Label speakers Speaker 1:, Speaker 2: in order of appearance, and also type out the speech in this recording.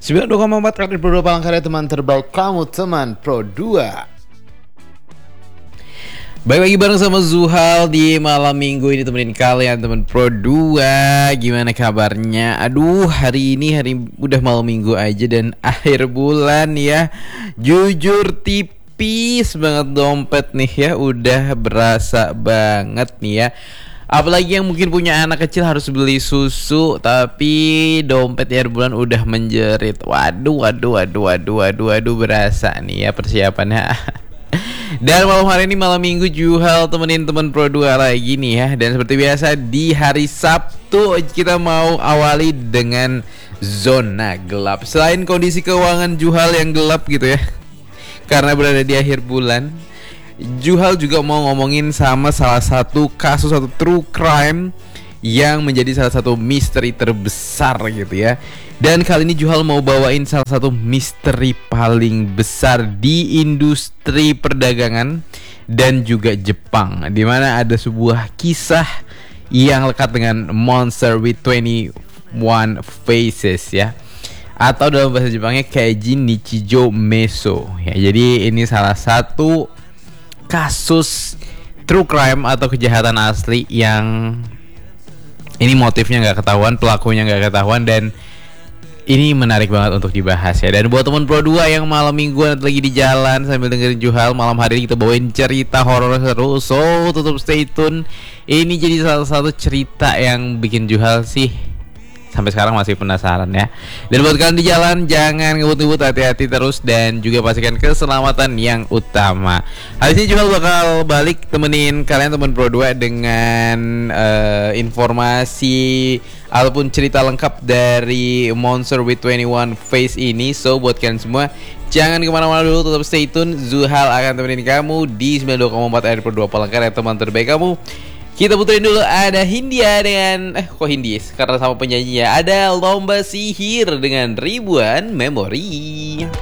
Speaker 1: 92,4 Radit Pro 2 Palangkaraya, teman terbaik kamu, teman Pro 2. Baik lagi bareng sama Zuhal di malam minggu ini, temenin kalian teman Pro 2. Gimana kabarnya? Aduh, hari ini udah malam minggu aja dan akhir bulan ya. Jujur tipis banget dompet nih ya, udah berasa banget nih ya. Apalagi yang mungkin punya anak kecil harus beli susu, tapi dompet akhir bulan udah menjerit. Waduh, berasa nih ya persiapannya. Dan malam hari ini, malam minggu, Zuhal temenin teman Pro 2 lagi nih ya. Dan seperti biasa di hari Sabtu kita mau awali dengan zona gelap. Selain kondisi keuangan Zuhal yang gelap gitu ya, karena berada di akhir bulan, Zuhal juga mau ngomongin sama salah satu kasus atau true crime yang menjadi salah satu misteri terbesar gitu ya. Dan kali ini Zuhal mau bawain salah satu misteri paling besar di industri perdagangan dan juga Jepang, di mana ada sebuah kisah yang lekat dengan Monster with 21 Faces ya, atau dalam bahasa Jepangnya Keiji Nichijou Meso ya. Jadi ini salah satu kasus true crime atau kejahatan asli yang ini motifnya nggak ketahuan, pelakunya nggak ketahuan, dan ini menarik banget untuk dibahas ya. Dan buat teman Pro 2 yang malam mingguan lagi di jalan sambil dengerin Zuhal, malam hari ini kita bawain cerita horor seru, so tetap stay tune. Ini jadi salah satu cerita yang bikin Zuhal sih sampai sekarang masih penasaran ya. Dan buat kalian di jalan, jangan ngebut-ngebut, hati-hati terus, dan juga pastikan keselamatan yang utama. Hari ini Zuhal bakal balik temenin kalian teman Pro 2 dengan informasi ataupun cerita lengkap dari Monster with 21 Face ini. So buat kalian semua, jangan kemana-mana dulu, tetap stay tune. Zuhal akan temenin kamu di 92,4 Radit Pro 2 Palangkaraya, teman terbaik kamu. Kita puterin dulu, ada Hindia dengan kok Hindia? Karena sama penyanyinya. Ada Lomba Sihir dengan Ribuan Memori.